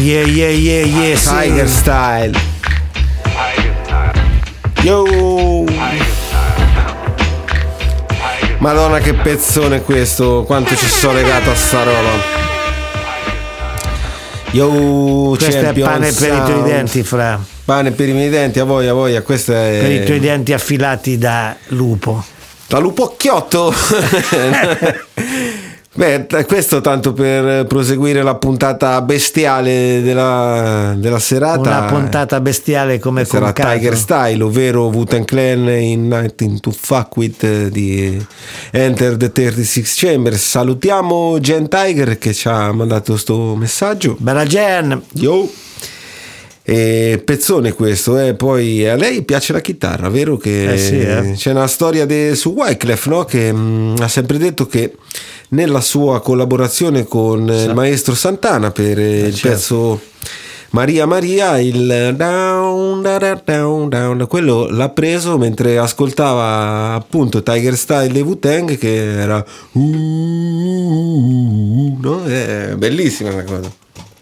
Yeah, yeah, yeah, yeah, Tiger Style. Yo. Madonna che pezzone questo, quanto ci sono legato a sta roba. Yo, questo è pane per i tuoi denti, fra. Pane per i miei denti, a voglia, questo è per i tuoi denti affilati da lupo. Da lupocchiotto. Beh, questo tanto per proseguire la puntata bestiale della serata. Una puntata bestiale come sarà Tiger Style, ovvero Wu-Tang Clan in Nothing to Fuck With di Enter the 36 Chambers. Salutiamo Jen Tiger che ci ha mandato sto messaggio. Bella Jen. Yo. E pezzone questo, poi a lei piace la chitarra, vero che sì, c'è una storia su Wyclef, no? Che ha sempre detto che nella sua collaborazione con il maestro Santana per il pezzo Maria Maria, il down, down, down, quello l'ha preso mentre ascoltava appunto Tiger Style e Wu-Tang, che era no? È bellissima la cosa.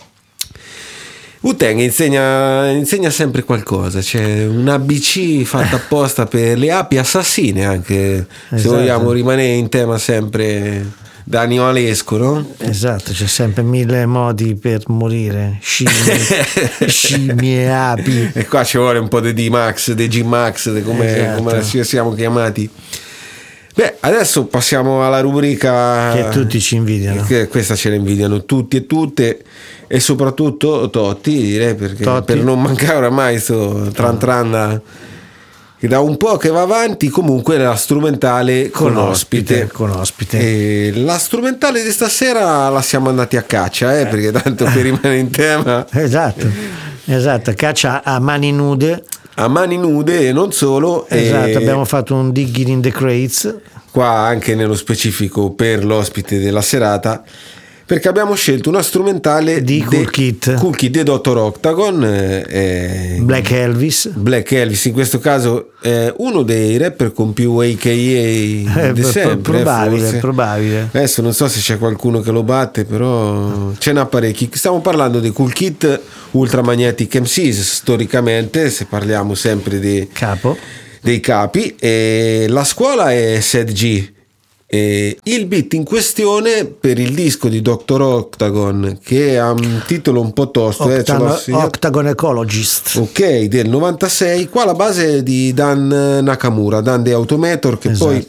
Wu-Tang insegna sempre qualcosa, c'è un ABC fatta apposta per le api assassine, anche se vogliamo rimanere in tema sempre da animalesco, no? Esatto, c'è sempre 1000 modi per morire, scimmie, api. E qua ci vuole un po' di D-Max, di G-Max, come siamo chiamati. Beh, adesso passiamo alla rubrica che tutti ci invidiano. Che questa ce la invidiano tutti e tutte, e soprattutto Totti, direi, perché per non mancare oramai sto tran che da un po' che va avanti. Comunque la strumentale con ospite. E la strumentale di stasera la siamo andati a caccia, perché tanto per rimanere in tema. Esatto, caccia a mani nude. A mani nude e non solo. Esatto, abbiamo fatto un digging in the crates. Qua anche nello specifico per l'ospite della serata, perché abbiamo scelto una strumentale di Cool Kid di Dr. Octagon, Black Elvis in questo caso è uno dei rapper con più AKA di sempre, probabile. Adesso non so se c'è qualcuno che lo batte, però ce n'ha parecchi. Stiamo parlando di Cool Kid, Ultramagnetic MCs storicamente, se parliamo sempre dei capi, e la scuola è Sad G. Il beat in questione per il disco di Dr. Octagon, che ha un titolo un po' tosto, Octagon Ecologist, ok, del 96. Qua la base è di Dan Nakamura, Dan The Automator, che poi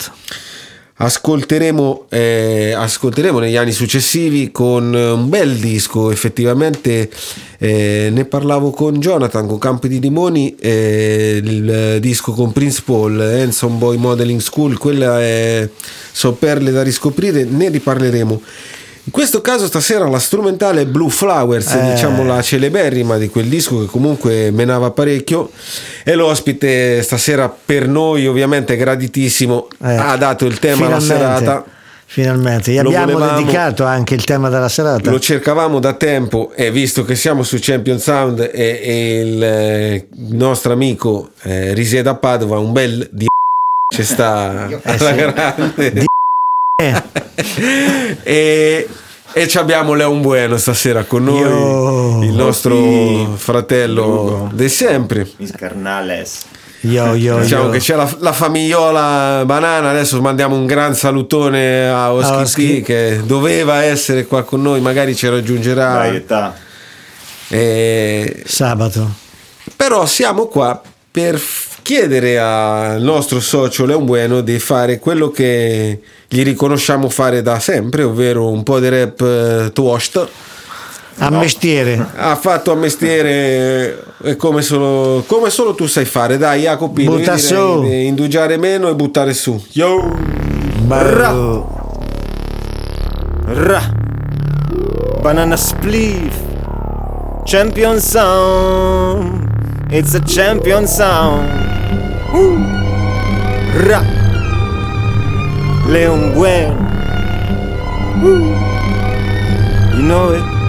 ascolteremo negli anni successivi con un bel disco. Effettivamente ne parlavo con Jonathan, con Campi di Limoni, il disco con Prince Paul, Handsome Boy Modeling School, quella sono perle da riscoprire, ne riparleremo. In questo caso stasera la strumentale Blue Flowers, diciamo la celeberrima di quel disco che comunque menava parecchio, e l'ospite stasera per noi ovviamente graditissimo ha dato il tema alla serata. Finalmente, gli abbiamo dedicato anche il tema della serata. Lo cercavamo da tempo, e visto che siamo su Champion Sound e il nostro amico risiede a Padova, un bel di ci sta alla grande. E ci abbiamo Leon Bueno stasera con noi, il nostro fratello di sempre, mis carnales. Diciamo che c'è la famigliola Banana. Adesso mandiamo un gran salutone a Oschi P, che doveva essere qua con noi, magari ci raggiungerà sabato, però siamo qua per chiedere al nostro socio Leon Bueno di fare quello che gli riconosciamo fare da sempre, ovvero un po' di rap twoshed. A mestiere. Ha fatto a mestiere come solo tu sai fare. Dai Jacopino, butta su, indugiare meno e buttare su. Yo, Ra. Banana spliff, champion sound, it's a champion sound. Ra. Leon Bueno, you know it.